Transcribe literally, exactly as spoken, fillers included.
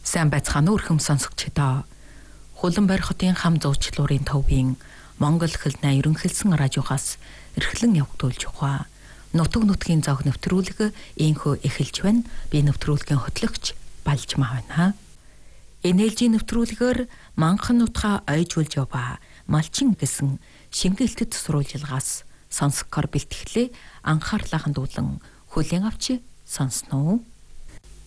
Сайн байцгаана уу өрхөм сонсогчдоо. Хуланбойр хотын хам зуучлуурын төвийн Монгол хэлний ерөнхийлсөн радиогоос эрхлэн явагдуулж байгаа нутаг нутгийн зог нэвтрүүлэг ийхүү эхэлж байна. Би нэвтрүүлгийн хөтлөгч Балжмаа байна. Энэ ээлжийн нэвтрүүлгээр манхан нутгаа ойжуулж яваа малчин гэсэн шингэлтэд сурвалжилгаас сонсгохоор бэлтгэлээ анхаарлаа хандуулан хүлээн авч сонсноо.